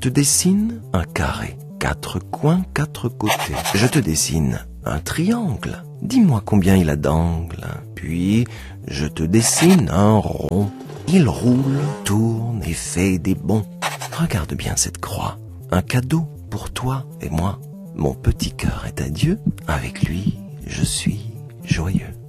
te dessine un carré, 4 coins, 4 côtés. Je te dessine un triangle. Dis-moi combien il a d'angles. Puis, je te dessine un rond. Il roule, tourne et fait des bonds. Regarde bien cette croix. Un cadeau pour toi et moi. Mon petit cœur est à Dieu. Avec lui, je suis joyeux.